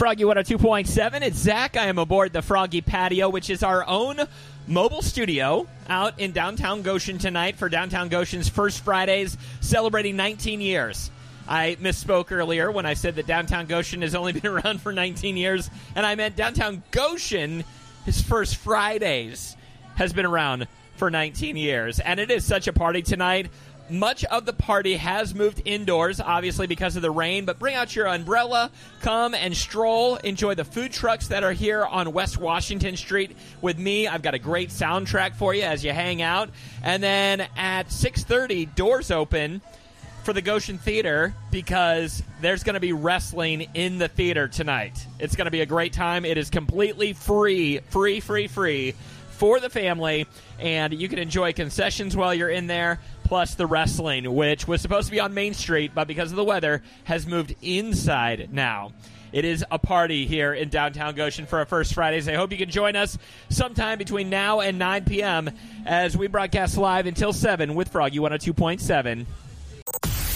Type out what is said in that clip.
Froggy 102.7. It's Zach. I am aboard the Froggy Patio, which is our own mobile studio out in downtown Goshen tonight for Downtown Goshen's First Fridays, celebrating 19 years. I misspoke earlier when I said that Downtown Goshen has only been around for 19 years, and I meant Downtown Goshen, his First Fridays, has been around for 19 years. And it is such a party tonight. Much of the party has moved indoors, obviously because of the rain, but bring out your umbrella, come and stroll, enjoy the food trucks that are here on West Washington Street with me. I've got a great soundtrack for you as you hang out. And then at 6:30, doors open for the Goshen Theater because there's going to be wrestling in the theater tonight. It's going to be a great time. It is completely free for the family, and you can enjoy concessions while you're in there, plus the wrestling, which was supposed to be on Main Street, but because of the weather, has moved inside now. It is a party here in downtown Goshen for our First Fridays. I hope you can join us sometime between now and 9 p.m. as we broadcast live until 7 with Froggy 102.7.